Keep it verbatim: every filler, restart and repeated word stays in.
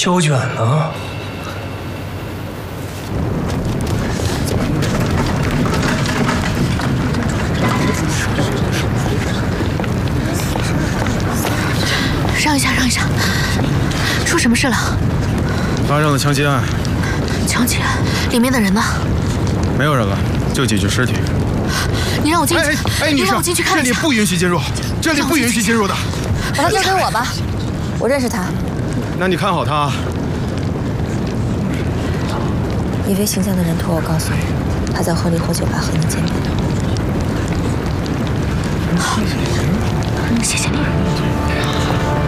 胶卷呢？ 让一下，让一下。出什么事了？ 发生了枪击案。 枪击案，里面的人呢？ 没有人了，就几具尸体。 你让我进去。 哎哎，女士， 你让我进去看一下。 这里不允许进入，这里不允许进入的。 把他交给我吧，我认识他。 那你看好他。 以为形象的人托我告诉你，他在荷里活酒吧和你见面。 好，谢谢你。